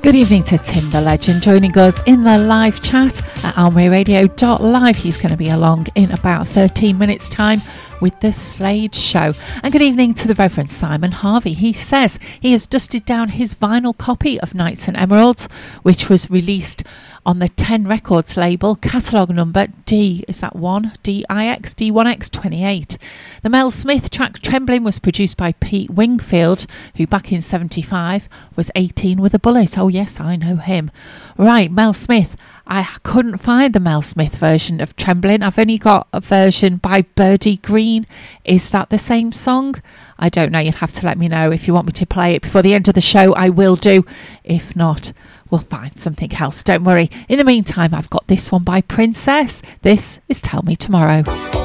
Good evening to Tim the Legend, joining us in the live chat at almayradio.live. He's going to be along in about 13 minutes time with the Slade Show. And good evening to the Reverend Simon Harvey. He says he has dusted down his vinyl copy of Knights and Emeralds, which was released on the 10 Records label, catalogue number D1X28. The Mel Smith track Trembling was produced by Pete Wingfield, who back in 75 was 18 with a bullet. Oh yes, I know him. Right, Mel Smith. I couldn't find the Mel Smith version of Trembling. I've only got a version by Birdie Green. Is that the same song? I don't know. You'll have to let me know. If you want me to play it before the end of the show, I will do. If not, we'll find something else. Don't worry. In the meantime, I've got this one by Princess. This is Tell Me Tomorrow.